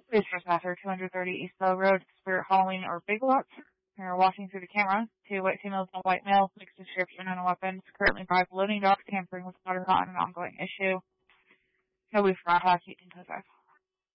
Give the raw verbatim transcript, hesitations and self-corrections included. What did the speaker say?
Police Trespasser, two thirty East Bell Road, Spirit Halloween or Big Lots. They're watching through the camera. Two white females and a white male, mixed description and a weapon. Currently five loading docks, tampering with water, not an ongoing issue. Nobody from our house, you can close